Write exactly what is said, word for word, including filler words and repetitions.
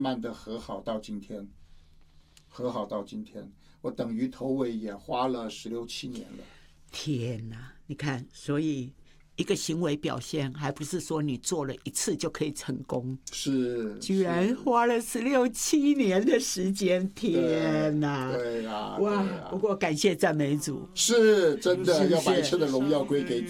慢的和好到今天，和好到今天，我等于头尾也花了十六七年了。 天哪，你看，所以一个行为表现，还不是说你做了一次就可以成功， 是， 居然花了十六七年的时间，天哪！ 对啊， 哇！ 对啊， 不过感谢赞美主， 是真的是是要把一切的荣耀归给主。